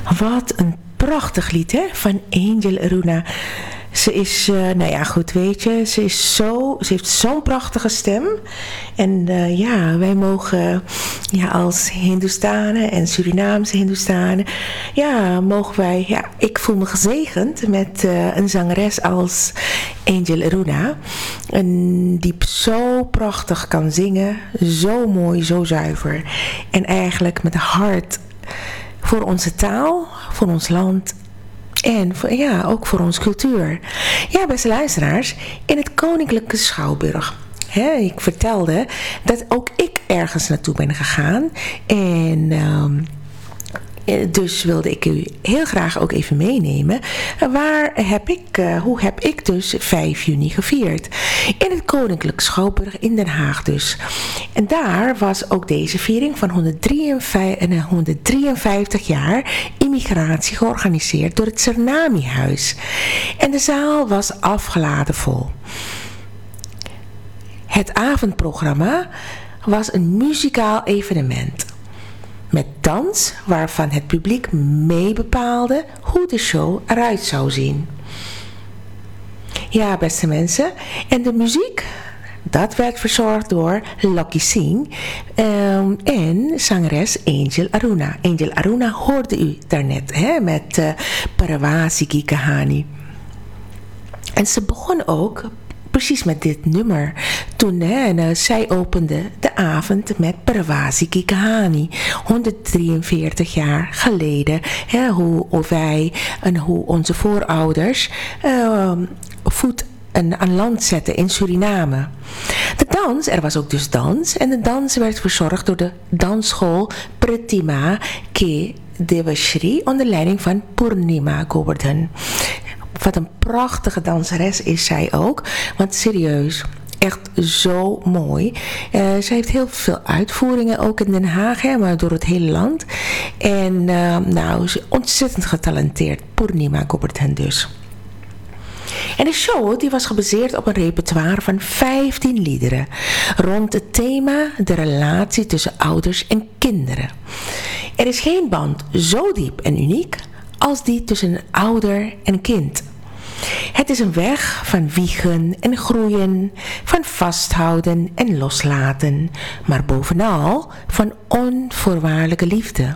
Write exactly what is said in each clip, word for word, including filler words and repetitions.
Wat een prachtig lied, hè? Van Angel Aruna. Ze is, uh, nou ja, goed, weet je, ze is zo, ze heeft zo'n prachtige stem. En uh, ja, wij mogen, ja, als Hindoestanen en Surinaamse Hindoestanen, ja, mogen wij, ja, ik voel me gezegend met uh, een zangeres als Angel Aruna. En die zo prachtig kan zingen, zo mooi, zo zuiver. En eigenlijk met hart voor onze taal, voor ons land. En voor, ja, ook voor onze cultuur. Ja, beste luisteraars, in het Koninklijke Schouwburg. Hè, ik vertelde dat ook ik ergens naartoe ben gegaan. En um, dus wilde ik u heel graag ook even meenemen. Waar heb ik, uh, hoe heb ik dus vijf juni gevierd? In het Koninklijk Schouwburg in Den Haag dus. En daar was ook deze viering van honderddrieënvijftig jaar immigratie georganiseerd door het Cernami-huis. En de zaal was afgeladen vol. Het avondprogramma was een muzikaal evenement. Met dans waarvan het publiek mee bepaalde hoe de show eruit zou zien. Ja, beste mensen. En de muziek, dat werd verzorgd door Lucky Singh um, en zangeres Angel Aruna. Angel Aruna hoorde u daarnet, hè, met uh, Paravasi Kahani. En ze begon ook precies met dit nummer. Toen, hè, en, uh, zij opende de avond met Paravasi Kahani. honderddrieënveertig jaar geleden. Hè, hoe, hoe wij en hoe onze voorouders uh, voet aan land zetten in Suriname. De dans, er was ook dus dans. En de dans werd verzorgd door de dansschool Pratima K. Devashri onder leiding van Purnima Govardhan. Wat een prachtige danseres is zij ook. Want serieus, echt zo mooi. Uh, zij heeft heel veel uitvoeringen ook in Den Haag, hè, maar door het hele land. En uh, nou, ze is ontzettend getalenteerd. Purnima Govardhan dus. En de show die was gebaseerd op een repertoire van vijftien liederen. Rond het thema de relatie tussen ouders en kinderen. Er is geen band zo diep en uniek als die tussen een ouder en kind. Het is een weg van wiegen en groeien, van vasthouden en loslaten, maar bovenal van onvoorwaardelijke liefde.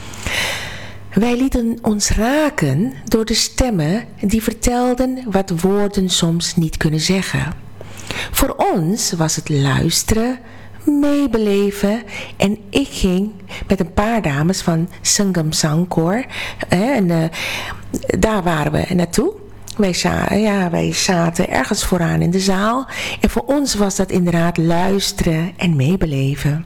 Wij lieten ons raken door de stemmen die vertelden wat woorden soms niet kunnen zeggen. Voor ons was het luisteren, meebeleven en ik ging met een paar dames van Sangam Sangkor en uh, daar waren we naartoe. Wij, za- ja, wij zaten ergens vooraan in de zaal en voor ons was dat inderdaad luisteren en meebeleven.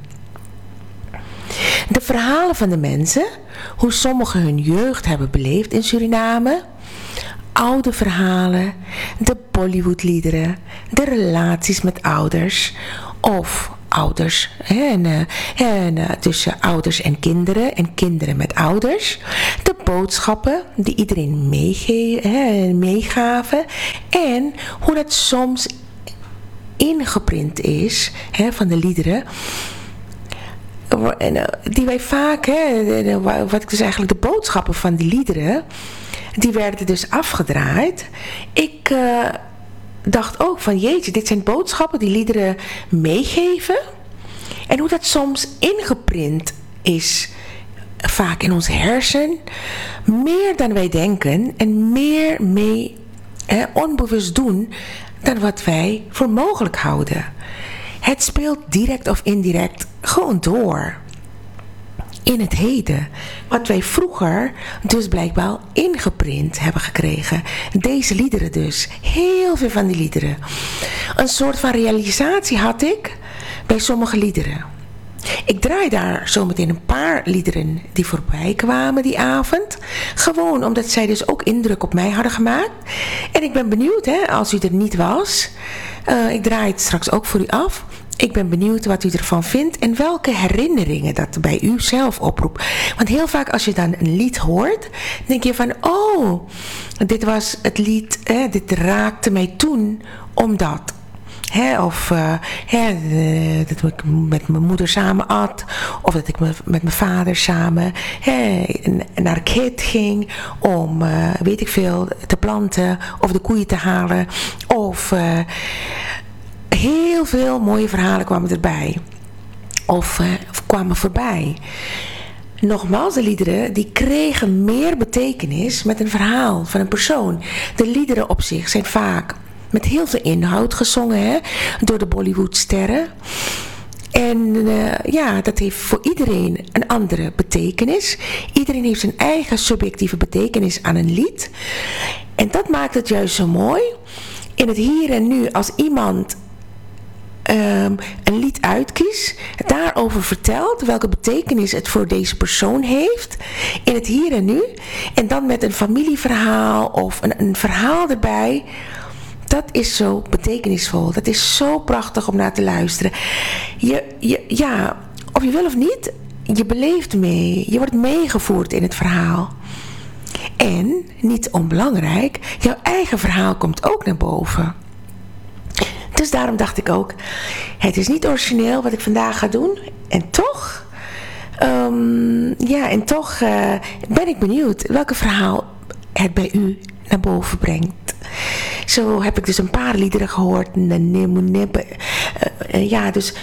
De verhalen van de mensen, hoe sommigen hun jeugd hebben beleefd in Suriname, oude verhalen, de Bollywoodliederen, de relaties met ouders of ouders hè, en, uh, en, uh, tussen ouders en kinderen en kinderen met ouders, de boodschappen die iedereen meege- hè, meegaven en hoe dat soms ingeprint is hè, van de liederen. En, uh, die wij vaak, hè, de, de, wat ik dus eigenlijk de boodschappen van die liederen, die werden dus afgedraaid. Ik uh, dacht ook van jeetje, dit zijn boodschappen die liederen meegeven. En hoe dat soms ingeprint is, vaak in ons hersen, meer dan wij denken en meer mee hè, onbewust doen dan wat wij voor mogelijk houden. Het speelt direct of indirect gewoon door. In het heden. Wat wij vroeger dus blijkbaar ingeprint hebben gekregen. Deze liederen dus. Heel veel van die liederen. Een soort van realisatie had ik bij sommige liederen. Ik draai daar zometeen een paar liederen die voorbij kwamen die avond. Gewoon omdat zij dus ook indruk op mij hadden gemaakt. En ik ben benieuwd, hè, als u er niet was. Uh, ik draai het straks ook voor u af. Ik ben benieuwd wat u ervan vindt en welke herinneringen dat bij u zelf oproept. Want heel vaak als je dan een lied hoort, denk je van, oh, dit was het lied, hè, dit raakte mij toen omdat. Hè, of uh, hè, uh, dat ik met mijn moeder samen at. Of dat ik me, met mijn vader samen hè, naar de kit ging. Om, uh, weet ik veel, te planten. Of de koeien te halen. Of uh, heel veel mooie verhalen kwamen erbij. Of, uh, of kwamen voorbij. Nogmaals, de liederen die kregen meer betekenis met een verhaal van een persoon. De liederen op zich zijn vaak met heel veel inhoud gezongen, hè, door de Bollywoodsterren. En uh, ja, dat heeft voor iedereen een andere betekenis. Iedereen heeft zijn eigen subjectieve betekenis aan een lied. En dat maakt het juist zo mooi. In het hier en nu, als iemand Um, een lied uitkiest, daarover vertelt welke betekenis het voor deze persoon heeft in het hier en nu, en dan met een familieverhaal of een, een verhaal erbij, dat is zo betekenisvol. Dat is zo prachtig om naar te luisteren. Je, je, ja, of je wil of niet, je beleeft mee, je wordt meegevoerd in het verhaal. En, niet onbelangrijk, jouw eigen verhaal komt ook naar boven. Dus daarom dacht ik ook, het is niet origineel wat ik vandaag ga doen. En toch, um, ja, en toch uh, ben ik benieuwd welke verhaal het bij u naar boven brengt. Zo heb ik dus een paar liederen gehoord. Ja, dus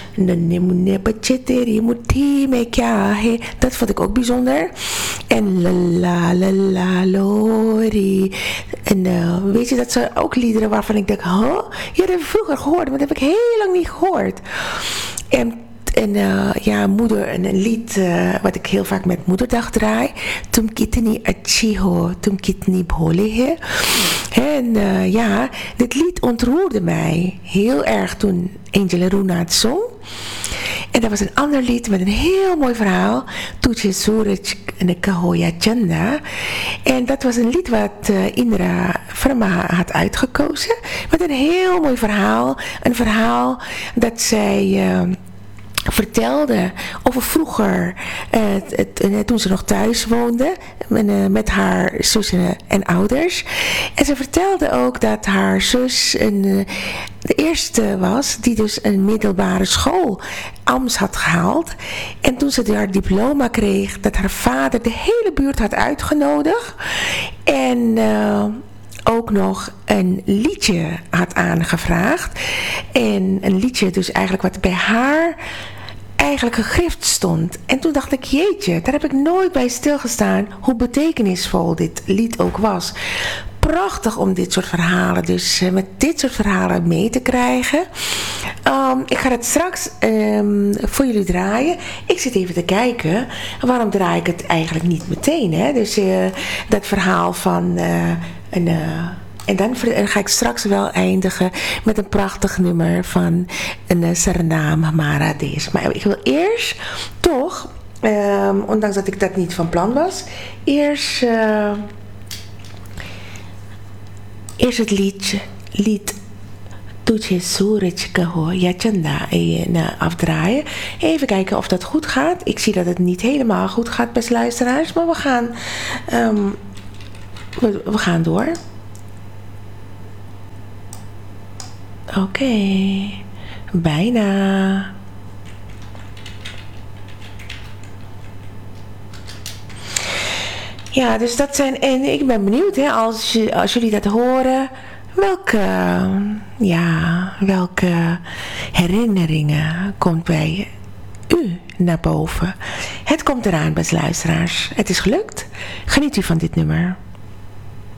dat vond ik ook bijzonder. En la la la la lori. En uh, weet je, dat zijn ook liederen waarvan ik denk, huh? Ja, dat heb ik vroeger gehoord, maar dat heb ik heel lang niet gehoord. En En uh, ja, moeder, een, een lied uh, wat ik heel vaak met moederdag draai. Tum kitni achi ho, tum kitni bhole hai. En uh, ja, dit lied ontroerde mij heel erg toen Angel Aruna het zong. En dat was een ander lied met een heel mooi verhaal. Tujhe Suraj Kahoya Chanda. En dat was een lied wat uh, Indra Verma had uitgekozen. Met een heel mooi verhaal. Een verhaal dat zij Uh, vertelde over vroeger, uh, het, uh, toen ze nog thuis woonde, uh, met haar zussen en ouders. En ze vertelde ook dat haar zus een, uh, de eerste was die dus een middelbare school A M S had gehaald. En toen ze haar diploma kreeg, dat haar vader de hele buurt had uitgenodigd. En Uh, ook nog een liedje had aangevraagd. En een liedje dus eigenlijk wat bij haar eigenlijk gegrift stond. En toen dacht ik, jeetje, daar heb ik nooit bij stilgestaan hoe betekenisvol dit lied ook was. Prachtig om dit soort verhalen, dus uh, met dit soort verhalen mee te krijgen. Um, ik ga het straks um, voor jullie draaien. Ik zit even te kijken, waarom draai ik het eigenlijk niet meteen, hè? Dus uh, dat verhaal van Uh, En, uh, en dan ga ik straks wel eindigen met een prachtig nummer van een uh, Saranam Maradesh. Maar ik wil eerst toch, um, ondanks dat ik dat niet van plan was, eerst, uh, eerst het liedje, lied Tujhe Suraj Kahoya Chanda afdraaien. Even kijken of dat goed gaat. Ik zie dat het niet helemaal goed gaat, beste luisteraars, maar we gaan Um, We, we gaan door. Oké. Okay. Bijna. Ja, dus dat zijn. En ik ben benieuwd, hè, als, als jullie dat horen. Welke, ja, welke herinneringen komt bij u naar boven? Het komt eraan, beste luisteraars. Het is gelukt. Geniet u van dit nummer.